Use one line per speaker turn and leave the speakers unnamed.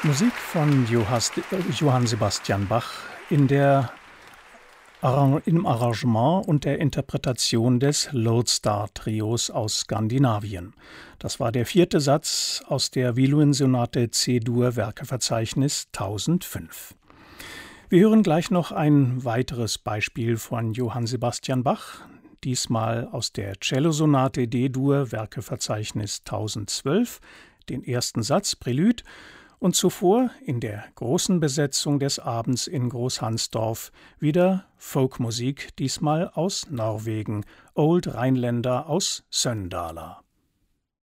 Musik von Johann Sebastian Bach im Arrangement und der Interpretation des Lodestar-Trios aus Skandinavien. Das war der 4. Satz aus der Wiolin-Sonate C-Dur Werkeverzeichnis 1005. Wir hören gleich noch ein weiteres Beispiel von Johann Sebastian Bach, diesmal aus der Cellosonate D-Dur Werkeverzeichnis 1012, den ersten Satz Prälud, und zuvor in der großen Besetzung des Abends in Großhansdorf wieder Folkmusik, diesmal aus Norwegen, Old Rheinländer aus Söndala.